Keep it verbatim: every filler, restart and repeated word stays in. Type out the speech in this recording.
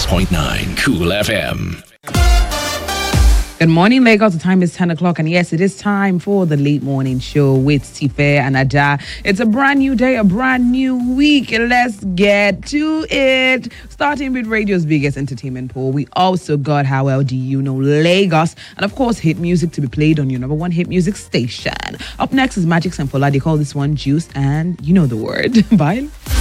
point nine Cool F M. Good morning, Lagos. The time is ten o'clock, and yes, it is time for the late morning show with Tife and Ada. It's a brand new day, a brand new week. Let's get to it. Starting with radio's biggest entertainment poll, we also got How Well Do You Know Lagos, and of course, hit music to be played on your number one hit music station. Up next is Magic Sampola. They call this one Juice, and you know the word. Bye.